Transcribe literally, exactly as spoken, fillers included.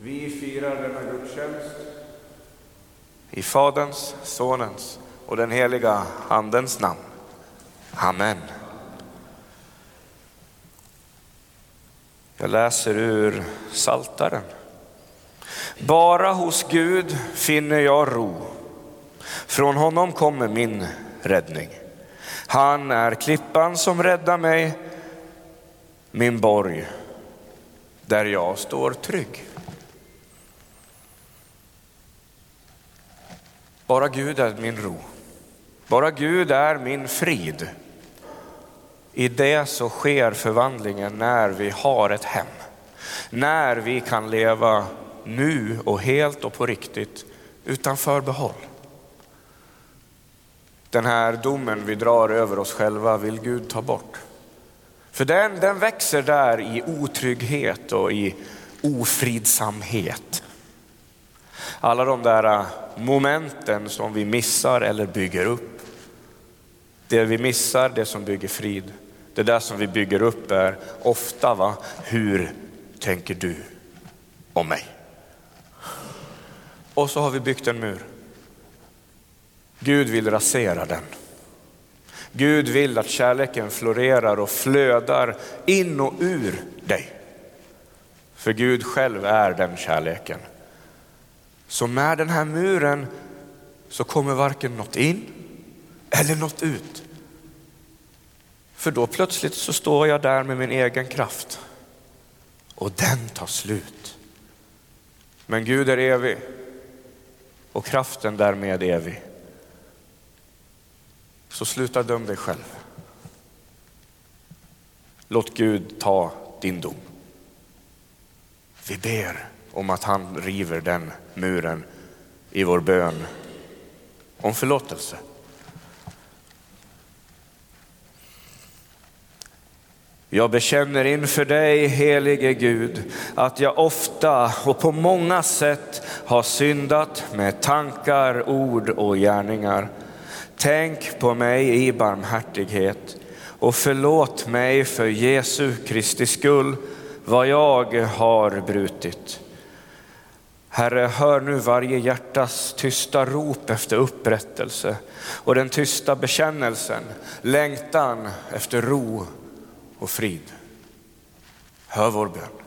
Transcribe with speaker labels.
Speaker 1: Vi firar denna gudstjänst i Faderns, Sonens och den heliga Andens namn. Amen. Jag läser ur Psaltaren. Bara hos Gud finner jag ro. Från honom kommer min räddning. Han är klippan som räddar mig, min borg, där jag står trygg. Bara Gud är min ro. Bara Gud är min frid. I det så sker förvandlingen när vi har ett hem. När vi kan leva nu och helt och på riktigt utan förbehåll. Den här domen vi drar över oss själva vill Gud ta bort. För den, den växer där i otrygghet och i ofridsamhet. Alla de där momenten som vi missar eller bygger upp. Det vi missar, det som bygger frid. Det där som vi bygger upp är ofta, va? Hur tänker du om mig? Och så har vi byggt en mur. Gud vill rasera den. Gud vill att kärleken florerar och flödar in och ur dig. För Gud själv är den kärleken. Så med den här muren så kommer varken något in eller något ut. För då plötsligt så står jag där med min egen kraft. Och den tar slut. Men Gud är evig. Och kraften därmed evig. Så sluta döm dig själv. Låt Gud ta din dom. Vi ber om att han river den muren i vår bön om förlåtelse. Jag bekänner inför dig, helige Gud, att jag ofta och på många sätt har syndat med tankar, ord och gärningar. Tänk på mig i barmhärtighet och förlåt mig för Jesu Kristi skull vad jag har brutit. Herre, hör nu varje hjärtas tysta rop efter upprättelse och den tysta bekännelsen, längtan efter ro och frid. Hör vår bön.